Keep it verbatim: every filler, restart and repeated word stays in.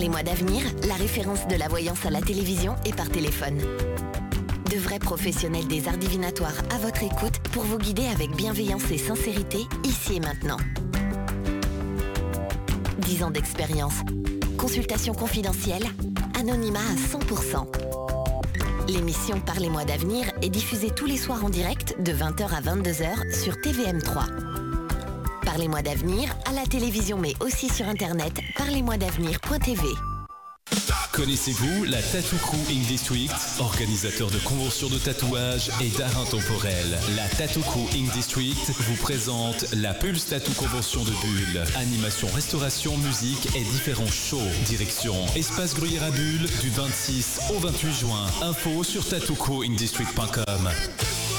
Parlez-moi d'avenir, la référence de la voyance à la télévision et par téléphone. De vrais professionnels des arts divinatoires à votre écoute pour vous guider avec bienveillance et sincérité, ici et maintenant. dix ans d'expérience. Consultation confidentielle. Anonymat à cent pour cent. L'émission Parlez-moi d'avenir est diffusée tous les soirs en direct de vingt heures à vingt-deux heures sur T V M trois. Parlez-moi d'avenir à la télévision mais aussi sur internet parlez-moi d'avenir point t v. Connaissez-vous la Tattoo Crew in District, organisateur de conventions de tatouage et d'art intemporel. La Tattoo Crew in District vous présente la Pulse Tattoo Convention de Bulle. Animation, restauration, musique et différents shows. Direction Espace Gruyère à Bulle du vingt-six au vingt-huit juin. Info sur tattoo crew in district point com.